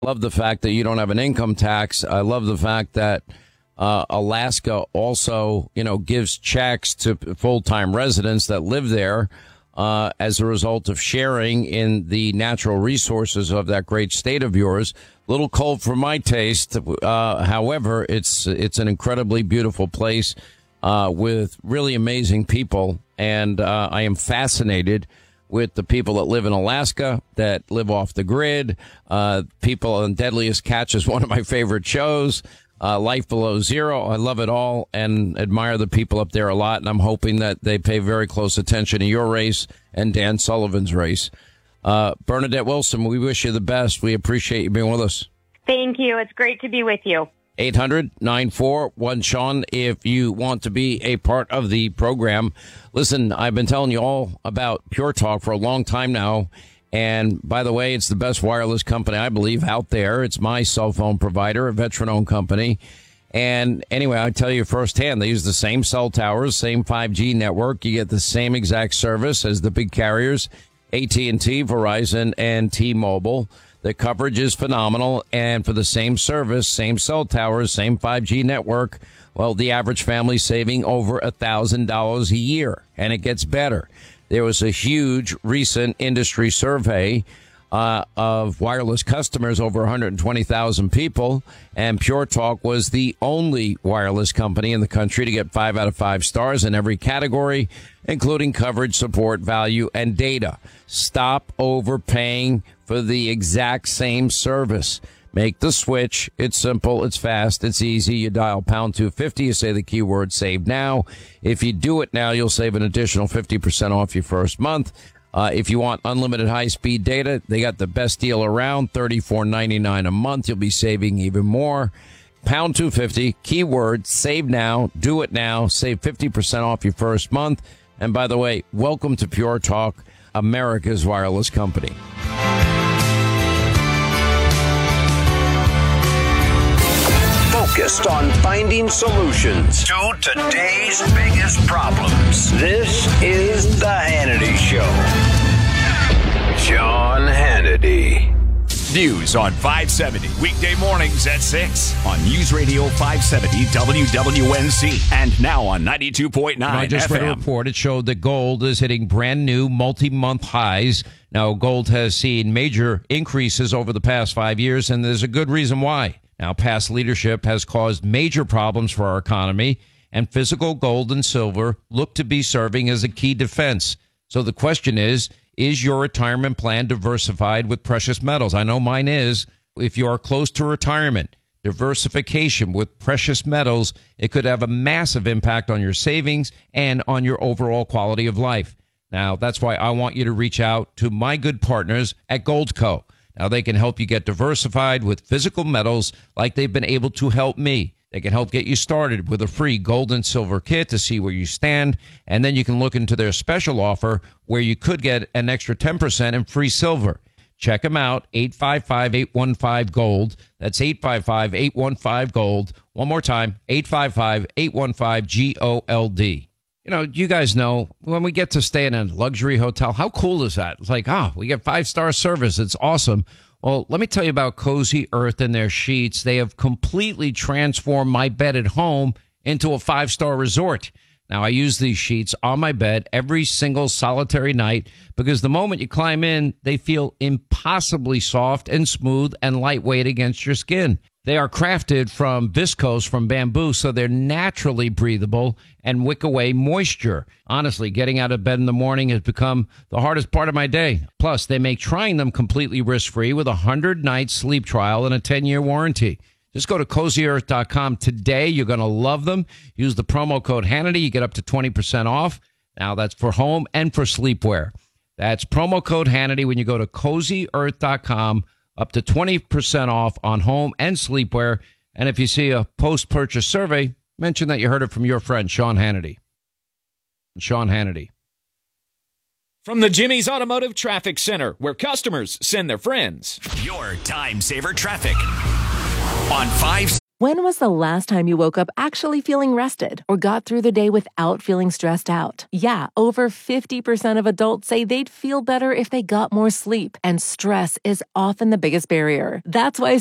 Love the fact that you don't have an income tax. I love the fact that Alaska also, gives checks to full-time residents that live there as a result of sharing in the natural resources of that great state of yours. Little cold for my taste. However, it's an incredibly beautiful place with really amazing people. And I am fascinated with the people that live in Alaska, that live off the grid. People on Deadliest Catch is one of my favorite shows. Life Below Zero. I love it all and admire the people up there a lot. And I'm hoping that they pay very close attention to your race and Dan Sullivan's race. Bernadette Wilson, we wish you the best. We appreciate you being with us. Thank you. It's great to be with you. 800-941-SEAN if you want to be a part of the program. Listen, I've been telling you all about Pure Talk for a long time now. And by the way, it's the best wireless company, I believe, out there. It's my cell phone provider, a veteran-owned company. And anyway, I tell you firsthand, they use the same cell towers, same 5G network. You get the same exact service as the big carriers, AT&T, Verizon, and T-Mobile. The coverage is phenomenal, and for the same service, same cell towers, same 5G network, well, the average family saving over $1,000 a year, and it gets better. There was a huge recent industry survey of wireless customers, over 120,000 people, and Pure Talk was the only wireless company in the country to get 5 out of 5 stars in every category, including coverage, support, value, and data. Stop overpaying for the exact same service. Make the switch. It's simple. It's fast. It's easy. You dial pound 250. You say the keyword save now. If you do it now, you'll save an additional 50% off your first month. If you want unlimited high-speed data, they got the best deal around, $34.99 a month. You'll be saving even more. Pound 250, keyword save now. Do it now. Save 50% off your first month. And by the way, welcome to Pure Talk, America's wireless company. Focused on finding solutions to today's biggest problems. This is The Hannity Show. Sean Hannity. News on 570, weekday mornings at 6 on News Radio 570 WWNC and now on 92.9 I just FM. read a report. It showed that gold is hitting brand new multi-month highs. Now, gold has seen major increases over the past 5 years, and there's a good reason why. Now, past leadership has caused major problems for our economy, and physical gold and silver look to be serving as a key defense. So the question is your retirement plan diversified with precious metals? I know mine is. If you are close to retirement, diversification with precious metals, it could have a massive impact on your savings and on your overall quality of life. Now, that's why I want you to reach out to my good partners at Goldco. Now, they can help you get diversified with physical metals like they've been able to help me. They can help get you started with a free gold and silver kit to see where you stand. And then you can look into their special offer where you could get an extra 10% in free silver. Check them out, 855-815-GOLD. That's 855-815-GOLD. One more time, 855-815-GOLD. You know, you guys know when we get to stay in a luxury hotel, how cool is that? It's like, we get 5-star service. It's awesome. Well, let me tell you about Cozy Earth and their sheets. They have completely transformed my bed at home into a 5-star resort. Now, I use these sheets on my bed every single solitary night because the moment you climb in, they feel impossibly soft and smooth and lightweight against your skin. They are crafted from viscose from bamboo, so they're naturally breathable and wick away moisture. Honestly, getting out of bed in the morning has become the hardest part of my day. Plus, they make trying them completely risk-free with a 100-night sleep trial and a 10-year warranty. Just go to CozyEarth.com today. You're going to love them. Use the promo code Hannity. You get up to 20% off. Now, that's for home and for sleepwear. That's promo code Hannity when you go to CozyEarth.com. Up to 20% off on home and sleepwear. And if you see a post-purchase survey, mention that you heard it from your friend, Sean Hannity. Sean Hannity. From the Jimmy's Automotive Traffic Center, where customers send their friends. Your time saver traffic on 5. When was the last time you woke up actually feeling rested or got through the day without feeling stressed out? Yeah, over 50% of adults say they'd feel better if they got more sleep, and stress is often the biggest barrier. That's why